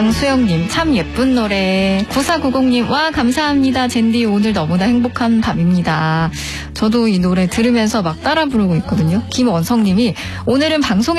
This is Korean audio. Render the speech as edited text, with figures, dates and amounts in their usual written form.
강수영님 참 예쁜 노래. 9490님 와 감사합니다. 젠디 오늘 너무나 행복한 밤입니다. 저도 이 노래 들으면서 막 따라 부르고 있거든요. 김원성님이 오늘은 방송에